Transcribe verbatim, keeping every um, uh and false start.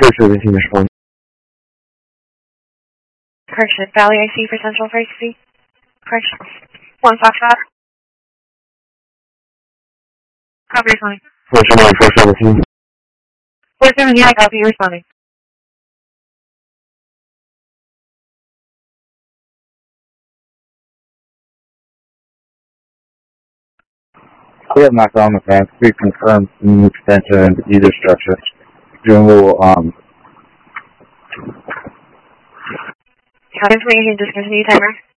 First seventeen respond. Correction, Valley I C for Central Frequency. Correction. One Foxtrot. Copy responding. Correction nine four seventeen. four seventeen, I copy responding. We have knocked on the fence. We confirmed the extension into either structure. Doing a little, um... Count information, discontinue timer.